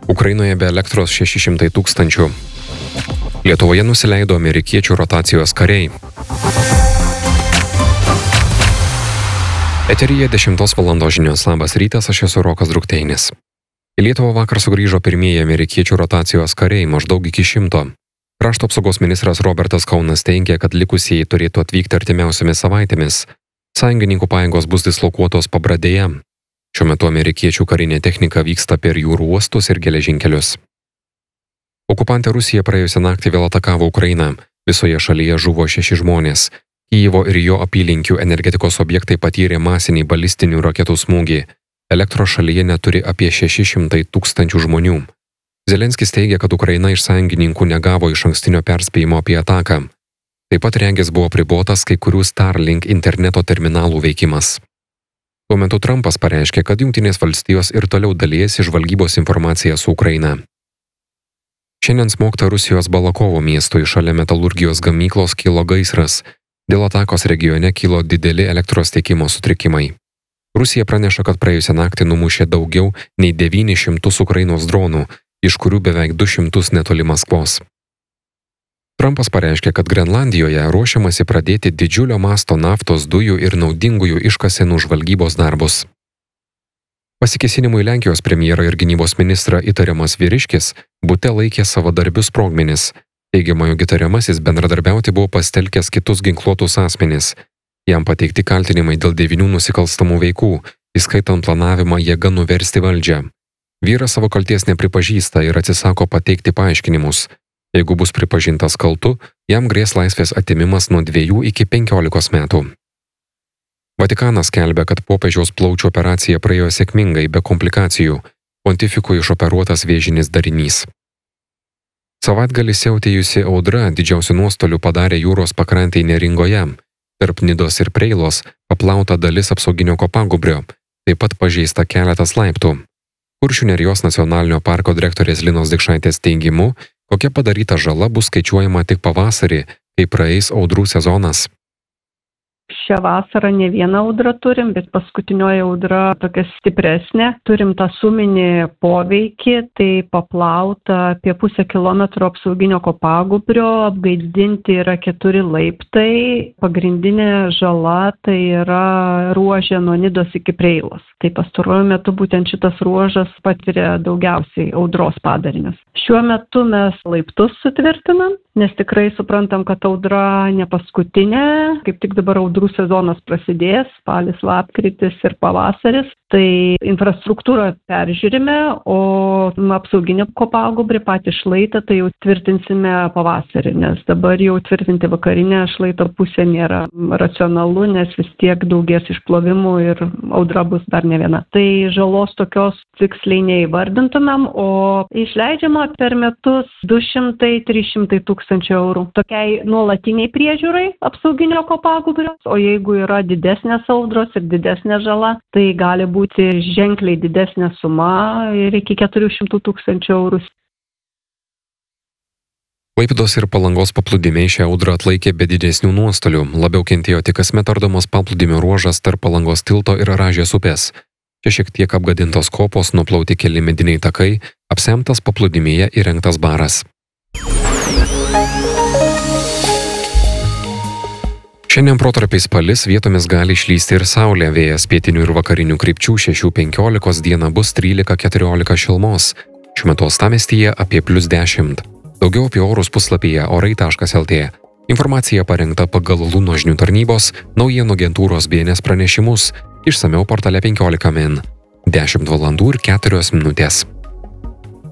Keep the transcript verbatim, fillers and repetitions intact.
Ukrainoje be elektros šeši šimtai tūkstančių. Lietuvoje nusileido amerikiečių rotacijos kariai. Eteryje dešimtos valandos žinios. Labas rytas, aš esu Rokas Drukteinis. Į Lietuvą vakar sugrįžo pirmieji amerikiečių rotacijos kariai, maždaug iki šimto. Krašto apsaugos ministras Robertas Kaunas teigia, kad likusieji turėtų atvykti artimiausiomis savaitėmis. Sąjungininkų pajėgos bus dislokuotos Pabradėje. Šiuo metu amerikiečių karinė technika vyksta per jūrų uostus ir geležinkelius. Okupantė Rusija praėjusią naktį vėl atakavo Ukrainą. Visoje šalyje žuvo šeši žmonės. Kijevo ir jo apylinkių energetikos objektai patyrė masinį balistinių raketų smūgį. Elektros šalyje neturi apie šeši šimtai tūkstančių žmonių. Zelenskis teigia, kad Ukraina iš sąjungininkų negavo išankstinio perspėjimo apie ataką. Taip pat regis buvo pribotas kai kurių Starlink interneto terminalų veikimas. Tuo metu Trumpas pareiškė, kad Jungtinės valstijos ir toliau dalijasi žvalgybos informaciją su Ukraina. Šiandien smogta Rusijos Balakovo miestui šalia metalurgijos gamyklos kilo gaisras. Dėl atakos regione kilo dideli elektros tiekimo sutrikimai. Rusija praneša, kad praėjusią naktį numušė daugiau nei devynis šimtus Ukrainos dronų, iš kurių beveik du šimtus netoli Maskvos. Trumpas pareiškė, kad Grenlandijoje ruošiamasi pradėti didžiulio masto naftos, dujų ir naudingųjų iškasenų žvalgybos darbus. Pasikėsinimui Lenkijos premjerą ir gynybos ministrą įtariamas vyriškis bute laikė savadarbius sprogmenis. Teigiama, jog įtariamasis bendradarbiauti buvo pastelkęs kitus ginkluotus asmenis. Jam pateikti kaltinimai dėl devynių nusikalstamų veikų, įskaitant planavimą jėga nuversti valdžią. Vyras savo kalties nepripažįsta ir atsisako pateikti paaiškinimus. Jeigu bus pripažintas kaltu, jam grės laisvės atėmimas nuo dviejų iki penkiolikos metų. Vatikanas skelbia, kad popiežiaus plaučių operacija praėjo sėkmingai, be komplikacijų. Pontifikui išoperuotas vėžinis darinys. Savaitgalį siautėjusi audra didžiausių nuostolių padarė jūros pakrantėje Neringoje. Tarp Nidos ir Preilos paplauta dalis apsauginio kopagūbrio, taip pat pažeista keletas laiptų. Kuršių Nerijos nacionalinio parko direktorės Linos Dikšaitės teigimu, kokia padaryta žala bus skaičiuojama tik pavasarį, kai praeis audrų sezonas. Šią vasarą ne vieną audrą turim, bet paskutinioji audra tokia stipresnė. Turim tą suminį poveikį, tai paplauta apie pusę kilometro apsauginio kopagūbrio, apgaidinti yra keturi laiptai. Pagrindinė žala tai yra ruožė nuo Nidos iki Preilos. Tai pastaruoju metu būtent šitas ruožas patiria daugiausiai audros padarinius. Šiuo metu mes laiptus sutvirtinam, nes tikrai suprantam, kad audra ne paskutinė, kaip tik dabar audrų sezonas prasidės, spalis, lapkritis ir pavasaris, tai infrastruktūrą peržiūrime, o apsauginį kopagūbrį patį šlaitą tai jau tvirtinsime pavasarį, nes dabar jau tvirtinti vakarinę šlaito pusę nėra racionalu, nes vis tiek daugės išplovimų ir audra bus dar ne viena. Tai žalos tokios tiksliai neįvardintumėm, o išleidžiama per metus du šimtai trys šimtai tūkstančių eurų tokiai nuolatiniai priežiūrai apsauginio kopagūbrio, o jeigu yra didesnės audros ir didesnė žala, tai gali būti ženkliai didesnė suma ir iki keturių šimtų tūkstančių eurų. Klaipėdos ir Palangos paplūdimiai šią audrą atlaikė be didesnių nuostolių. Labiau kentėjo tik kasmet ardomas paplūdimio ruožas tarp Palangos tilto ir Rąžės upės. Čia šiek tiek apgadintos kopos, nuplauti keli mediniai takai, apsemtas paplūdimyje įrengtas baras. Šiandien protarpiais palis, vietomis gali išlysti ir saulė, vėjas pietinių ir vakarinių krypčių šešių penkiolikos, dieną bus trylika keturiolika šilumos. Šiuo metu uostamiestyje apie plius dešimt. Daugiau apie orus puslapyje orai taškas lt. Informacija parengta pagal Luno žinių tarnybos, naujienų agentūros B N S pranešimus, išsamiau portale penkiolika min. dešimt valandų ir keturios minutės.